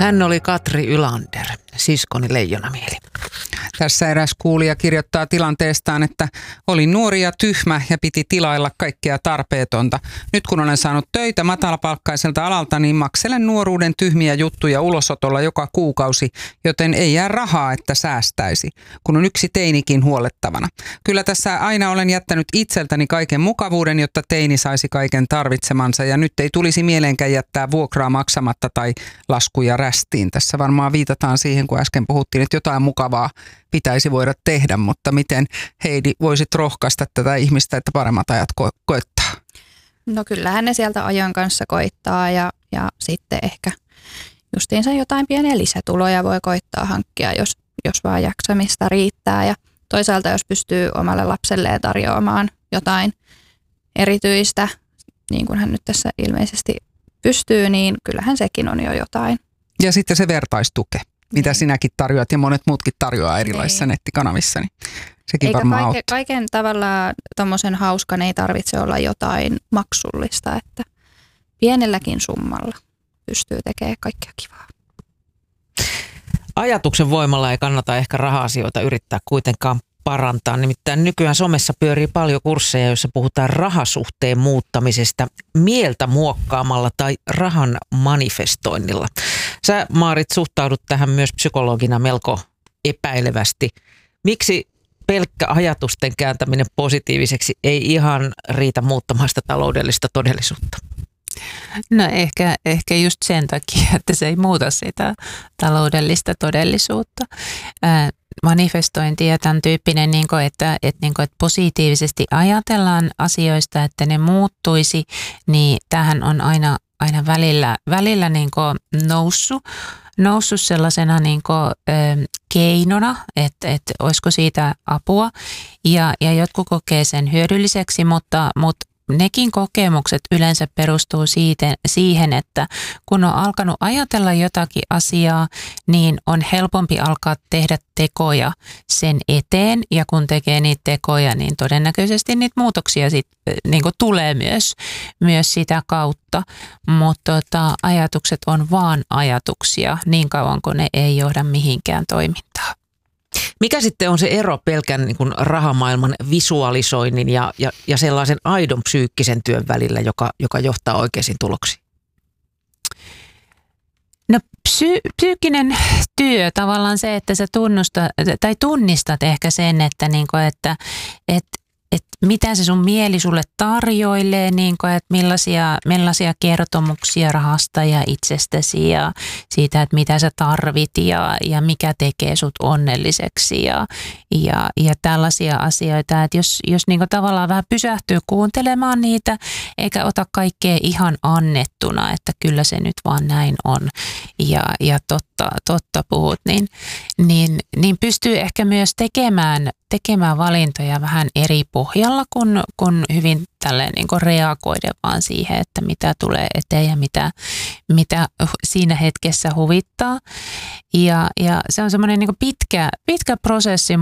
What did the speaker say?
Hän oli Katri Ylander, siskoni Leijonamieli. Tässä eräs kuulija kirjoittaa tilanteestaan, että olin nuori ja tyhmä ja piti tilailla kaikkea tarpeetonta. Nyt kun olen saanut töitä matalapalkkaiselta alalta, niin makselen nuoruuden tyhmiä juttuja ulosotolla joka kuukausi, joten ei jää rahaa, että säästäisi, kun on yksi teinikin huolettavana. Kyllä tässä aina olen jättänyt itseltäni kaiken mukavuuden, jotta teini saisi kaiken tarvitsemansa, ja nyt ei tulisi mieleenkään jättää vuokraa maksamatta tai laskuja rästiin. Tässä varmaan viitataan siihen, kun äsken puhuttiin, että jotain mukavaa pitäisi voida tehdä, mutta miten Heidi voisit rohkaista tätä ihmistä, että paremmat ajat koittaa? No kyllähän ne sieltä ajan kanssa koittaa ja sitten ehkä justiinsa jotain pieniä lisätuloja voi koittaa hankkia, jos vaan jaksamista riittää. Ja toisaalta jos pystyy omalle lapselleen tarjoamaan jotain erityistä, niin kuin hän nyt tässä ilmeisesti pystyy, niin kyllähän sekin on jo jotain. Ja sitten se vertaistuke, mitä sinäkin tarjoat ja monet muutkin tarjoaa erilaisissa nettikanavissa, niin sekin eikä varmaan auttaa. Kaiken tavalla tommosen hauskan ei tarvitse olla jotain maksullista, että pienelläkin summalla pystyy tekemään kaikkea kivaa. Ajatuksen voimalla ei kannata ehkä raha-asioita yrittää kuitenkaan parantaa. Nimittäin nykyään somessa pyörii paljon kursseja, joissa puhutaan rahasuhteen muuttamisesta mieltä muokkaamalla tai rahan manifestoinnilla. Sä, Maarit, suhtaudut tähän myös psykologina melko epäilevästi. Miksi pelkkä ajatusten kääntäminen positiiviseksi ei ihan riitä muuttamaan sitä taloudellista todellisuutta? No ehkä just sen takia, että se ei muuta sitä taloudellista todellisuutta. Manifestointi ja tämän tyyppinen, että positiivisesti ajatellaan asioista, että ne muuttuisi, niin tämähän on aina välillä noussut sellaisena keinona, että olisiko siitä apua. Ja jotkut kokee sen hyödylliseksi, mutta nekin kokemukset yleensä perustuu siihen, että kun on alkanut ajatella jotakin asiaa, niin on helpompi alkaa tehdä tekoja sen eteen. Ja kun tekee niitä tekoja, niin todennäköisesti niitä muutoksia tulee myös sitä kautta. Mutta ajatukset on vaan ajatuksia niin kauan, kun ne ei johda mihinkään toimintaan. Mikä sitten on se ero pelkän niin kuin rahamaailman visualisoinnin ja sellaisen aidon psyykkisen työn välillä, joka johtaa oikeisiin tuloksiin? No psyykkinen työ, tavallaan se, että sä tunnistat ehkä sen, että mitä se sun mieli sulle tarjoilee, että millaisia kertomuksia rahasta ja itsestäsi ja siitä, että mitä sä tarvit ja mikä tekee sut onnelliseksi ja tällaisia asioita. Että jos tavallaan vähän pysähtyy kuuntelemaan niitä eikä ota kaikkea ihan annettuna, että kyllä se nyt vaan näin on ja totta puhut, niin pystyy ehkä myös tekemään valintoja vähän eri pohjalla, kun hyvin tälleen reagoida vaan siihen, että mitä tulee eteen ja mitä siinä hetkessä huvittaa. Ja se on semmoinen pitkä prosessi.